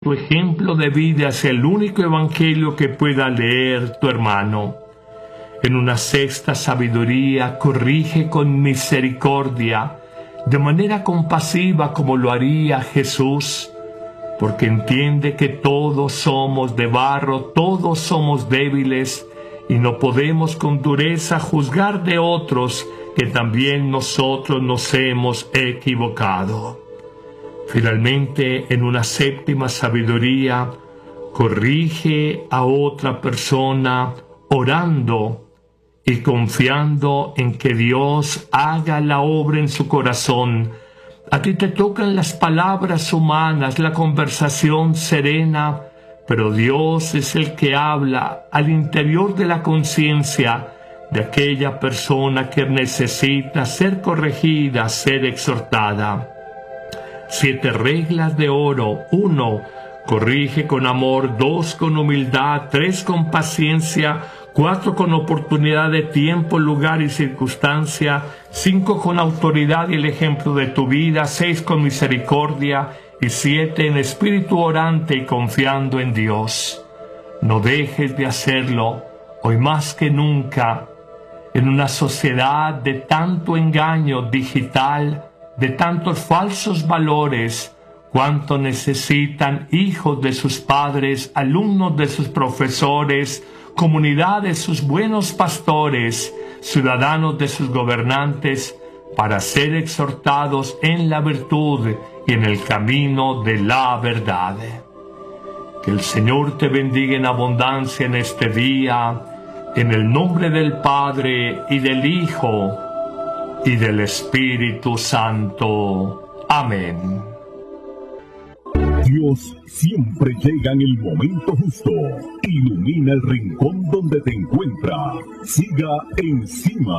Tu ejemplo de vida es el único evangelio que pueda leer tu hermano. En una sexta sabiduría, corrige con misericordia, de manera compasiva como lo haría Jesús, porque entiende que todos somos de barro, todos somos débiles, y no podemos con dureza juzgar de otros que también nosotros nos hemos equivocado. Finalmente, en una séptima sabiduría, corrige a otra persona orando y confiando en que Dios haga la obra en su corazón. A ti te tocan las palabras humanas, la conversación serena, pero Dios es el que habla al interior de la conciencia de aquella persona que necesita ser corregida, ser exhortada. 7 reglas de oro. 1. Corrige con amor. 2. Con humildad. 3. Con paciencia. 4. Con oportunidad de tiempo, lugar y circunstancia. 5. Con autoridad y el ejemplo de tu vida. 6. Con misericordia. Y 7. En espíritu orante y confiando en Dios. No dejes de hacerlo, hoy más que nunca, en una sociedad de tanto engaño digital, de tantos falsos valores. Cuánto necesitan hijos de sus padres, alumnos de sus profesores, comunidad de sus buenos pastores, ciudadanos de sus gobernantes, para ser exhortados en la virtud y en el camino de la verdad. Que el Señor te bendiga en abundancia en este día, en el nombre del Padre y del Hijo y del Espíritu Santo. Amén. Dios siempre llega en el momento justo. Ilumina el rincón donde te encuentras. Siga encima